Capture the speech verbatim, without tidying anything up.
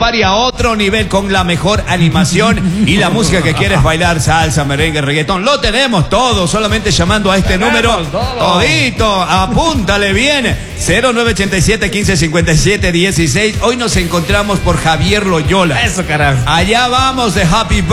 Party a otro nivel con la mejor animación y la música que quieres bailar, salsa, merengue, reggaetón. Lo tenemos todo, solamente llamando a este número. Todito, apúntale bien. cero nueve ochenta y siete, quince cincuenta y siete, dieciséis. Hoy nos encontramos por Javier Loyola. Eso, carajo. Allá vamos de Happy Birthday.